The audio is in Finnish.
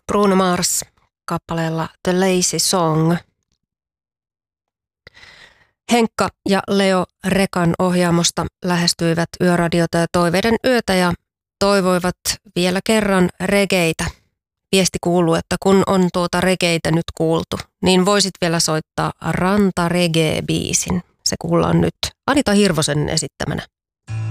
Bruno Mars kappaleella The Lazy Song. Henkka ja Leo Rekan ohjaamosta lähestyivät Yöradiota ja Toiveiden yötä ja toivoivat vielä kerran regeitä. Viesti kuuluu, että kun on tuota regeitä nyt kuultu, niin voisit vielä soittaa Ranta Reggae-biisin. Se kuullaan nyt Anita Hirvosen esittämänä.